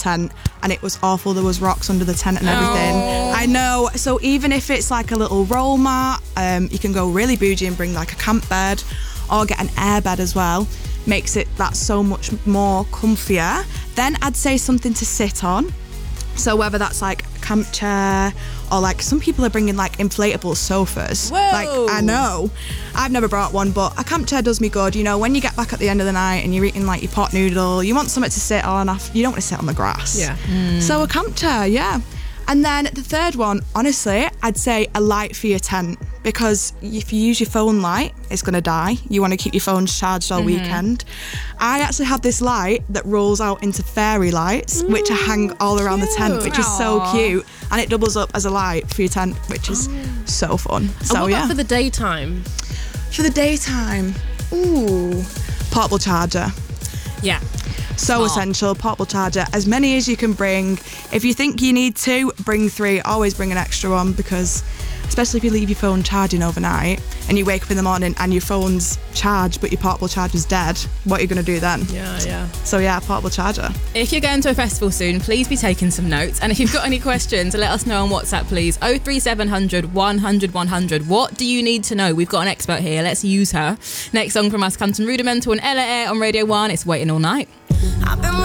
tent and it was awful. There was rocks under the tent and everything. I know. So even if it's like a little roll mat, you can go really bougie and bring like a camp bed or get an air bed as well. Makes it that so much more comfier. Then I'd say something to sit on. So whether that's like a camp chair or like some people are bringing like inflatable sofas. Whoa. Like, I know. I've never brought one, but a camp chair does me good. You know, when you get back at the end of the night and you're eating like your pot noodle, you want something to sit on. You don't want to sit on the grass. Yeah. So a camp chair, yeah. And then the third one, honestly, I'd say a light for your tent, because if you use your phone light, it's going to die. You want to keep your phones charged all weekend. I actually have this light that rolls out into fairy lights, which I hang all around the tent, which is so cute. And it doubles up as a light for your tent, which is so fun. So, and what about for the daytime? For the daytime, portable charger. Yeah. So essential, portable charger, as many as you can bring. If you think you need 2, bring 3. Always bring an extra one, because especially if you leave your phone charging overnight and you wake up in the morning and your phone's charged but your portable charger's dead, what are you going to do then? Yeah. So yeah, portable charger. If you're going to a festival soon, please be taking some notes. And if you've got any questions, let us know on WhatsApp, please. 03700 100 100. What do you need to know? We've got an expert here. Let's use her. Next song from us comes from Rudimental and Ella Air on Radio 1. It's Waiting All Night. I've been